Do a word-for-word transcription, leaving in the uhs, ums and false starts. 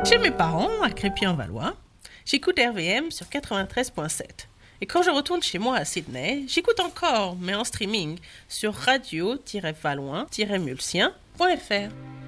Chez mes parents, à Crépy-en-Valois, j'écoute R V M sur quatre-vingt-treize virgule sept. Et quand je retourne chez moi à Sydney, j'écoute encore, mais en streaming, sur radio tiret valois tiret mulsien point f r.